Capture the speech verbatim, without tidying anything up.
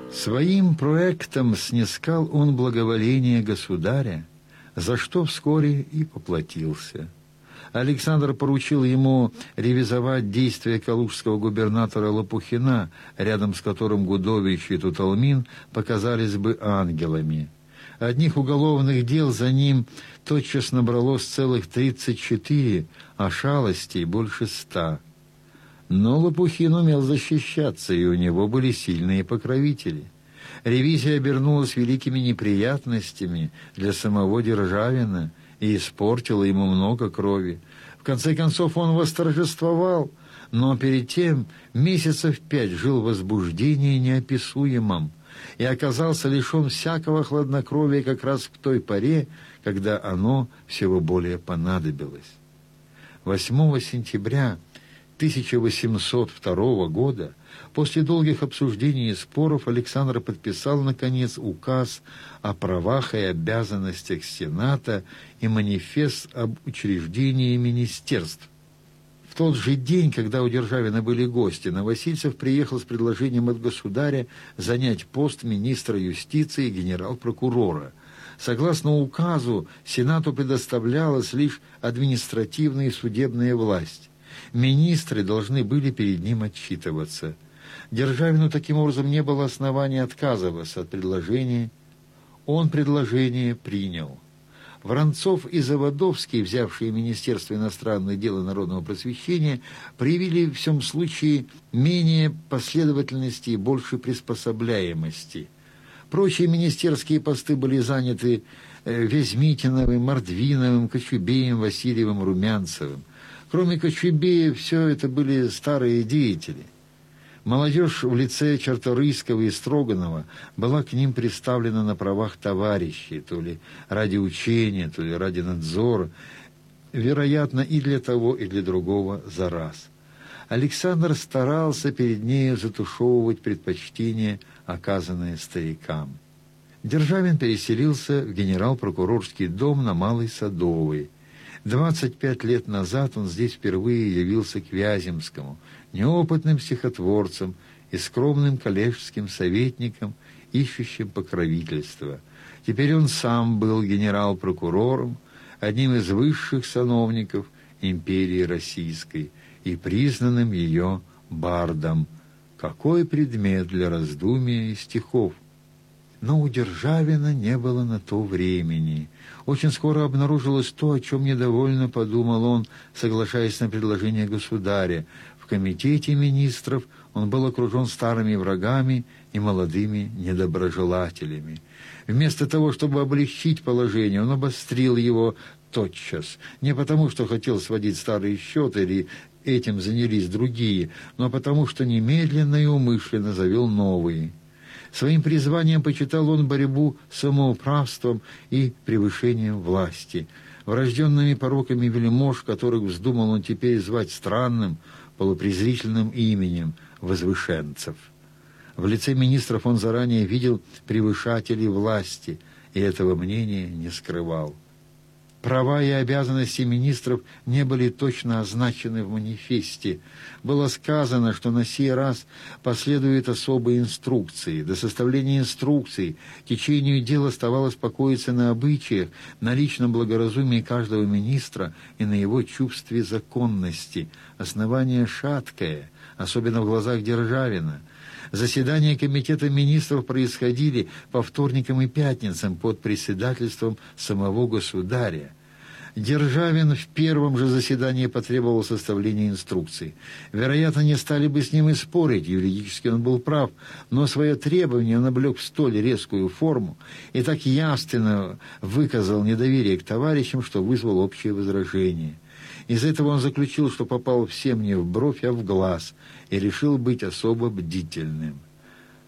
Своим проектом снискал он благоволение государя, за что вскоре и поплатился. Александр поручил ему ревизовать действия калужского губернатора Лопухина, рядом с которым Гудович и Туталмин показались бы ангелами. Одних уголовных дел за ним тотчас набралось целых тридцать четыре, а шалостей больше ста. Но Лопухин умел защищаться, и у него были сильные покровители. Ревизия обернулась великими неприятностями для самого Державина и испортила ему много крови. В конце концов он восторжествовал, но перед тем месяцев пять жил в возбуждении неописуемом и оказался лишен всякого хладнокровия как раз в той поре, когда оно всего более понадобилось. восьмого сентября тысяча восемьсот второго года, после долгих обсуждений и споров, Александр подписал, наконец, указ о правах и обязанностях Сената и манифест об учреждении министерств. В тот же день, когда у Державина были гости, Новосильцев приехал с предложением от государя занять пост министра юстиции и генерал-прокурора. Согласно указу, Сенату предоставлялась лишь административная и судебная власть. Министры должны были перед ним отчитываться. Державину таким образом не было основания отказываться от предложения. Он предложение принял. Воронцов и Заводовский, взявшие Министерство иностранных дел и народного просвещения, проявили в всем случае менее последовательности и больше приспособляемости. Прочие министерские посты были заняты Вязьмитиновым, Мордвиновым, Кочубеем, Васильевым, Румянцевым. Кроме Кочубея, все это были старые деятели. Молодежь в лице Чарторийского и Строганова была к ним представлена на правах товарищей, то ли ради учения, то ли ради надзора, вероятно, и для того, и для другого за раз. Александр старался перед нею затушевывать предпочтение, оказанное старикам. Державин переселился в генерал-прокурорский дом на Малой Садовой. Двадцать пять лет назад он здесь впервые явился к Вяземскому, неопытным стихотворцем и скромным коллежским советником, ищущим покровительства. Теперь он сам был генерал-прокурором, одним из высших сановников империи Российской и признанным ее бардом. Какой предмет для раздумия и стихов! Но у Державина не было на то времени. Очень скоро обнаружилось то, о чем недовольно подумал он, соглашаясь на предложение государя. В комитете министров он был окружен старыми врагами и молодыми недоброжелателями. Вместо того, чтобы облегчить положение, он обострил его тотчас. Не потому, что хотел сводить старые счеты или этим занялись другие, но потому, что немедленно и умышленно завел новые. Своим призванием почитал он борьбу с самоуправством и превышением власти, врожденными пороками вельмож, которых вздумал он теперь звать странным, полупрезрительным именем возвышенцев. В лице министров он заранее видел превышателей власти, и этого мнения не скрывал. Права и обязанности министров не были точно означены в манифесте. Было сказано, что на сей раз последуют особые инструкции. До составления инструкций течению дел оставалось покоиться на обычаях, на личном благоразумии каждого министра и на его чувстве законности. Основание шаткое, особенно в глазах Державина. Заседания комитета министров происходили по вторникам и пятницам под председательством самого государя. Державин в первом же заседании потребовал составления инструкций. Вероятно, не стали бы с ним и спорить, юридически он был прав, но свое требование он облег в столь резкую форму и так явственно выказал недоверие к товарищам, что вызвал общее возражение. Из этого он заключил, что попал всем не в бровь, а в глаз, и решил быть особо бдительным.